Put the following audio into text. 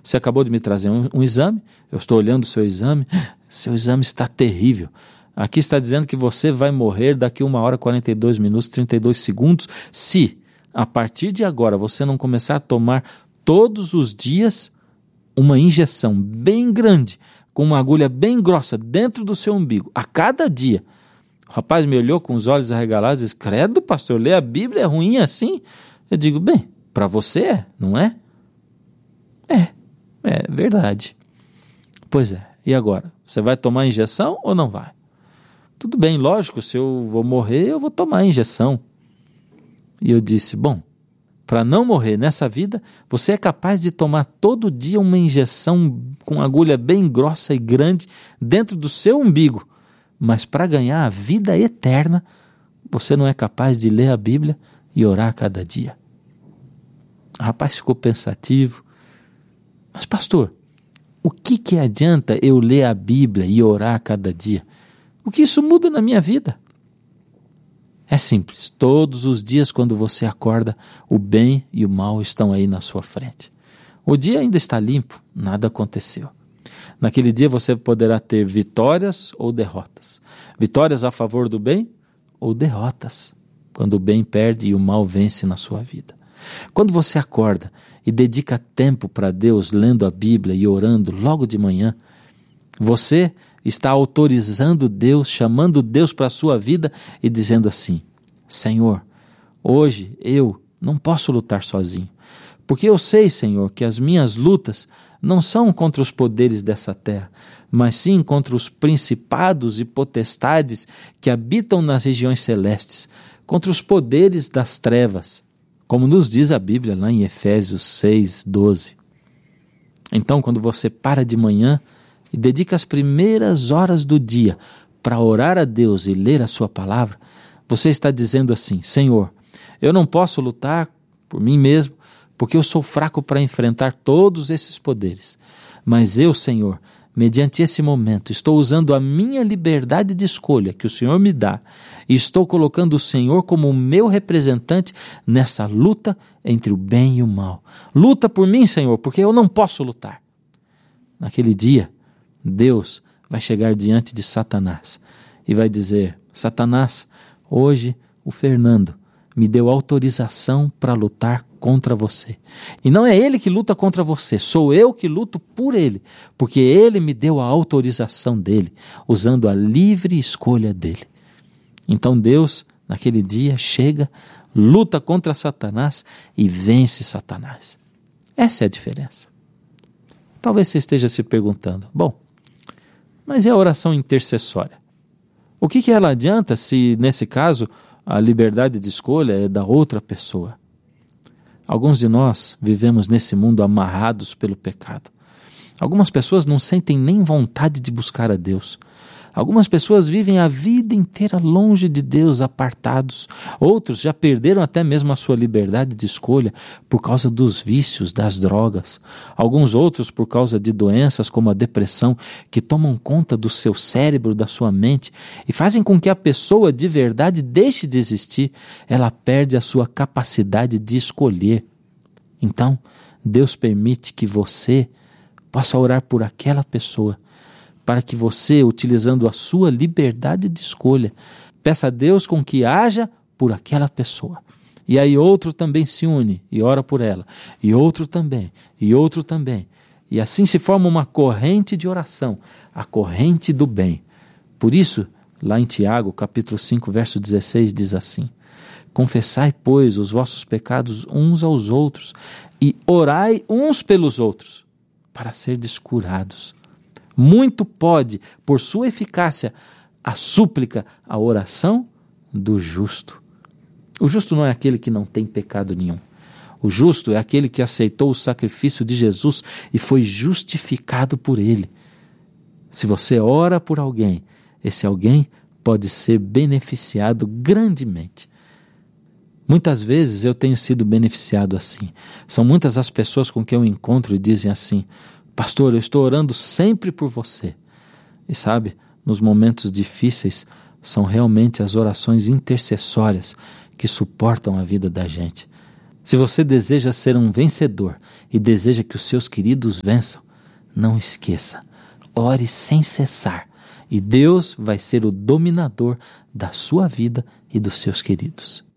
você acabou de me trazer um exame, eu estou olhando o seu exame está terrível. Aqui está dizendo que você vai morrer daqui 1h, 42 minutos, 32 segundos, se a partir de agora você não começar a tomar todos os dias uma injeção bem grande, com uma agulha bem grossa dentro do seu umbigo, a cada dia. O rapaz me olhou com os olhos arregalados e disse: credo, pastor, ler a Bíblia é ruim assim? Eu digo: bem, para você é, não é? É verdade. Pois é, e agora? Você vai tomar a injeção ou não vai? Tudo bem, lógico, se eu vou morrer, eu vou tomar a injeção. E eu disse: bom, para não morrer nessa vida, você é capaz de tomar todo dia uma injeção com agulha bem grossa e grande dentro do seu umbigo, mas para ganhar a vida eterna, você não é capaz de ler a Bíblia e orar a cada dia. O rapaz ficou pensativo. Mas pastor, o que adianta eu ler a Bíblia e orar a cada dia? O que isso muda na minha vida? É simples, todos os dias quando você acorda, o bem e o mal estão aí na sua frente. O dia ainda está limpo, nada aconteceu. Naquele dia você poderá ter vitórias ou derrotas. Vitórias a favor do bem ou derrotas, quando o bem perde e o mal vence na sua vida. Quando você acorda e dedica tempo para Deus, lendo a Bíblia e orando logo de manhã, você está autorizando Deus, chamando Deus para a sua vida e dizendo assim: Senhor, hoje eu não posso lutar sozinho, porque eu sei, Senhor, que as minhas lutas não são contra os poderes dessa terra, mas sim contra os principados e potestades que habitam nas regiões celestes, contra os poderes das trevas, como nos diz a Bíblia lá em Efésios 6:12. Então, quando você para de manhã e dedica as primeiras horas do dia para orar a Deus e ler a sua palavra, você está dizendo assim: Senhor, eu não posso lutar por mim mesmo, porque eu sou fraco para enfrentar todos esses poderes. Mas eu, Senhor, mediante esse momento, estou usando a minha liberdade de escolha que o Senhor me dá e estou colocando o Senhor como o meu representante nessa luta entre o bem e o mal. Luta por mim, Senhor, porque eu não posso lutar. Naquele dia, Deus vai chegar diante de Satanás e vai dizer: Satanás, hoje o Fernando me deu autorização para lutar contra você. E não é ele que luta contra você, sou eu que luto por ele, porque ele me deu a autorização dele, usando a livre escolha dele. Então Deus, naquele dia, chega, luta contra Satanás e vence Satanás. Essa é a diferença. Talvez você esteja se perguntando: bom, mas e a oração intercessória? O que ela adianta se, nesse caso, a liberdade de escolha é da outra pessoa? Alguns de nós vivemos nesse mundo amarrados pelo pecado. Algumas pessoas não sentem nem vontade de buscar a Deus. Algumas pessoas vivem a vida inteira longe de Deus, apartados. Outros já perderam até mesmo a sua liberdade de escolha por causa dos vícios, das drogas. Alguns outros por causa de doenças como a depressão, que tomam conta do seu cérebro, da sua mente e fazem com que a pessoa de verdade deixe de existir. Ela perde a sua capacidade de escolher. Então, Deus permite que você possa orar por aquela pessoa, para que você, utilizando a sua liberdade de escolha, peça a Deus com que haja por aquela pessoa. E aí outro também se une e ora por ela, e outro também, e outro também. E assim se forma uma corrente de oração, a corrente do bem. Por isso, lá em Tiago, capítulo 5, verso 16, diz assim: confessai, pois, os vossos pecados uns aos outros, e orai uns pelos outros, para serdes curados. Muito pode, por sua eficácia, a súplica, a oração do justo. O justo não é aquele que não tem pecado nenhum. O justo é aquele que aceitou o sacrifício de Jesus e foi justificado por ele. Se você ora por alguém, esse alguém pode ser beneficiado grandemente. Muitas vezes eu tenho sido beneficiado assim. São muitas as pessoas com quem eu encontro e dizem assim: pastor, eu estou orando sempre por você. E sabe, nos momentos difíceis, são realmente as orações intercessórias que suportam a vida da gente. Se você deseja ser um vencedor e deseja que os seus queridos vençam, não esqueça, ore sem cessar e Deus vai ser o dominador da sua vida e dos seus queridos.